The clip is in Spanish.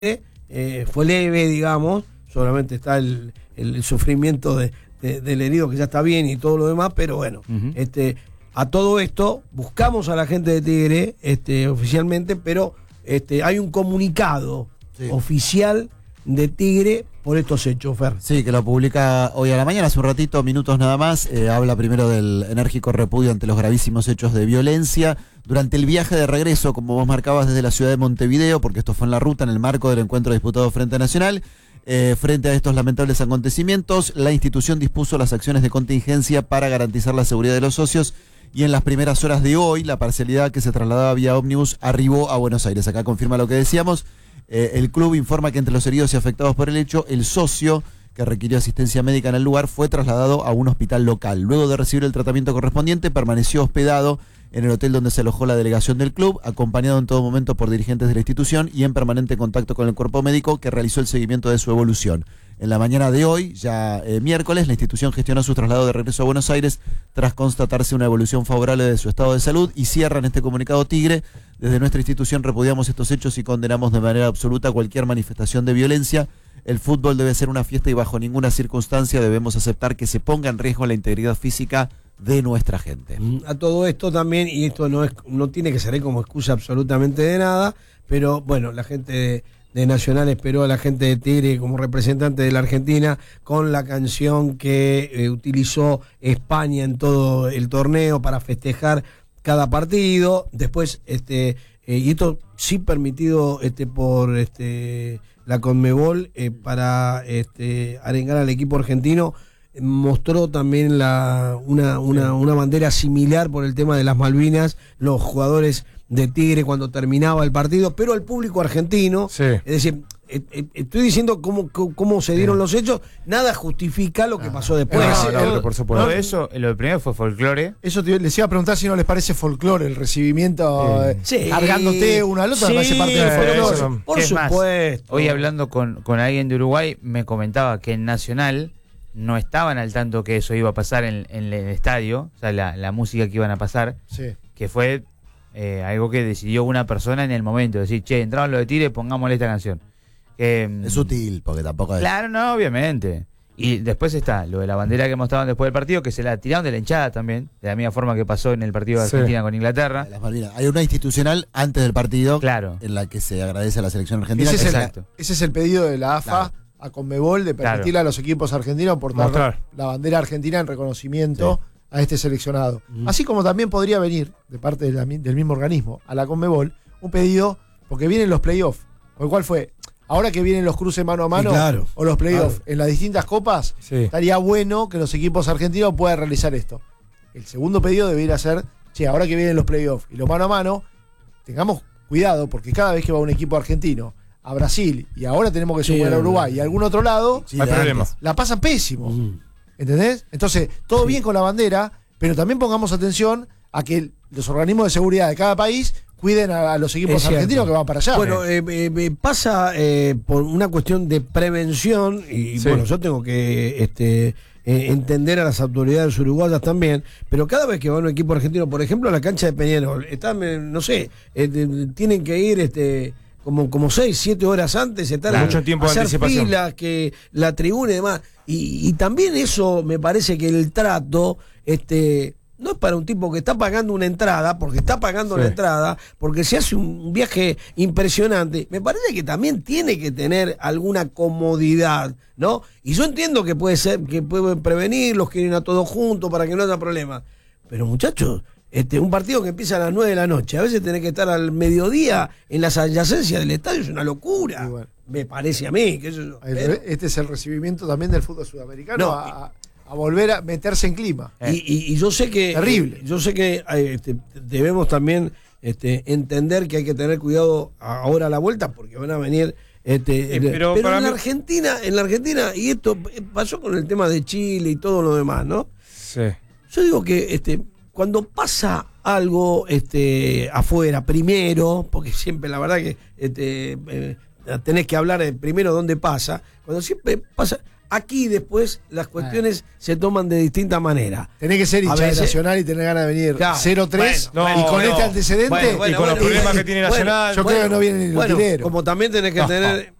fue leve, digamos, solamente está el sufrimiento del herido que ya está bien y todo lo demás, pero bueno, a todo esto buscamos a la gente de Tigre oficialmente, pero hay un comunicado oficial de Tigre por estos hechos, Fer. Sí, que lo publica hoy a la mañana, hace un ratito, minutos nada más. Habla primero del enérgico repudio ante los gravísimos hechos de violencia durante el viaje de regreso, como vos marcabas, desde la ciudad de Montevideo, porque esto fue en la ruta, en el marco del encuentro disputado frente a Nacional. Frente a estos lamentables acontecimientos, la institución dispuso las acciones de contingencia para garantizar la seguridad de los socios, y en las primeras horas de hoy, la parcialidad que se trasladaba vía ómnibus arribó a Buenos Aires. Acá confirma lo que decíamos. El club informa que entre los heridos y afectados por el hecho, el socio que requirió asistencia médica en el lugar fue trasladado a un hospital local. Luego de recibir el tratamiento correspondiente, permaneció hospedado en el hotel donde se alojó la delegación del club, acompañado en todo momento por dirigentes de la institución y en permanente contacto con el cuerpo médico, que realizó el seguimiento de su evolución. En la mañana de hoy, ya miércoles, la institución gestionó su traslado de regreso a Buenos Aires tras constatarse una evolución favorable de su estado de salud, y cierra en este comunicado Tigre: desde nuestra institución repudiamos estos hechos y condenamos de manera absoluta cualquier manifestación de violencia. El fútbol debe ser una fiesta y bajo ninguna circunstancia debemos aceptar que se ponga en riesgo la integridad física de nuestra gente. A todo esto también, y esto no tiene que ser como excusa absolutamente de nada, pero bueno, la gente de Nacional esperó a la gente de Tigre como representante de la Argentina con la canción que utilizó España en todo el torneo para festejar cada partido. Después, y esto sí permitido por la Conmebol para arengar al equipo argentino, mostró también una bandera similar por el tema de las Malvinas, los jugadores de Tigre cuando terminaba el partido, pero el público argentino, es decir, estoy diciendo cómo se dieron los hechos, nada justifica lo que pasó después. Por supuesto. No, eso, lo primero fue folclore. Eso les iba a preguntar si no les parece folclore el recibimiento, cargándote uno al otro, me parece parte del folclore. Por supuesto. Hoy hablando con alguien de Uruguay, me comentaba que en Nacional no estaban al tanto que eso iba a pasar en el estadio, o sea, la música que iban a pasar, que fue algo que decidió una persona en el momento, decir, entraban los de Tigre, pongámosle esta canción. Es sutil, porque tampoco es... Claro, no, obviamente. Y después está lo de la bandera que mostraban después del partido, que se la tiraron de la hinchada también, de la misma forma que pasó en el partido de Argentina con Inglaterra. Hay una institucional antes del partido, claro, en la que se agradece a la selección argentina. Ese es el pedido de la AFA, a Conmebol, de permitirle a los equipos argentinos portar la bandera argentina en reconocimiento a este seleccionado. Así como también podría venir, de parte del mismo organismo, a la Conmebol, un pedido, porque vienen los playoffs. ¿Por cuál fue? Ahora que vienen los cruces mano a mano, o los playoffs en las distintas copas, estaría bueno que los equipos argentinos puedan realizar esto. El segundo pedido debería ser, ahora que vienen los playoffs y los mano a mano, tengamos cuidado, porque cada vez que va un equipo argentino a Brasil, y ahora tenemos que sumar a Uruguay y a algún otro lado, la pasan pésimo. ¿Entendés? Entonces, todo bien con la bandera, pero también pongamos atención a que los organismos de seguridad de cada país cuiden a los equipos argentinos que van para allá. Bueno, pasa por una cuestión de prevención, y bueno, yo tengo que entender a las autoridades uruguayas también, pero cada vez que va un equipo argentino, por ejemplo, a la cancha de Peñarol, están, no sé, tienen que ir como 6, 7 horas antes, estar mucho tiempo de anticipación, filas, que la tribuna y demás, y también eso me parece que el trato no es para un tipo que está pagando una entrada, porque está pagando la entrada, porque se hace un viaje impresionante. Me parece que también tiene que tener alguna comodidad, ¿no? Y yo entiendo que puede ser, que pueden prevenir, los quieren a todos juntos para que no haya problema. Pero muchachos, un partido que empieza a las 9 de la noche, a veces tenés que estar al mediodía en las adyacencias del estadio, es una locura. Bueno, me parece a mí. Este es el recibimiento también del fútbol sudamericano a volver a meterse en clima. Y yo sé que... Terrible. Yo sé que debemos también entender que hay que tener cuidado ahora a la vuelta, porque van a venir... pero en la Argentina, y esto pasó con el tema de Chile y todo lo demás, ¿no? Sí. Yo digo que cuando pasa algo afuera, primero, porque siempre la verdad que tenés que hablar primero dónde pasa, cuando siempre pasa... Aquí después las cuestiones se toman de distinta manera. Tenés que ser hincha de Nacional y tener ganas de venir 0-3 y con este antecedente y con los problemas que tiene Nacional. Yo creo que no viene ni los tireros. Como también tenés que tener